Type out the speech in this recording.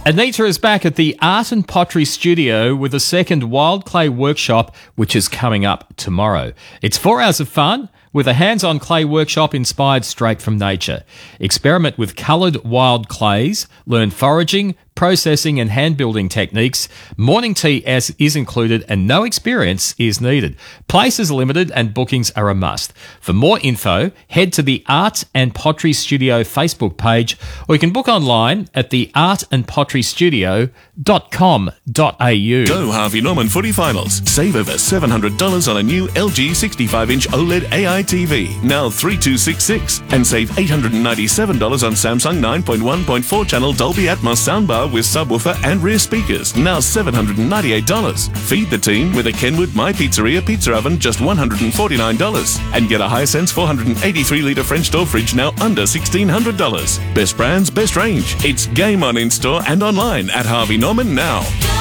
Anita is back at the Art and Pottery Studio with a second Wild Clay workshop, which is coming up tomorrow. It's 4 hours of fun with a hands-on clay workshop inspired straight from nature. Experiment with coloured wild clays, learn foraging, processing and hand-building techniques. Morning tea is included and no experience is needed. Places are limited and bookings are a must. For more info, head to the Art and Pottery Studio Facebook page, or you can book online at theartandpotterystudio.com.au. Go Harvey Norman footy finals. Save over $700 on a new LG 65-inch OLED AI TV, now 3266, and save $897 on Samsung 9.1.4 channel Dolby Atmos soundbar with subwoofer and rear speakers, now $798. Feed the team with a Kenwood My Pizzeria pizza oven, just $149. And get a Hisense 483-litre French door fridge, now under $1,600. Best brands, best range. It's game on in-store and online at Harvey Norman now.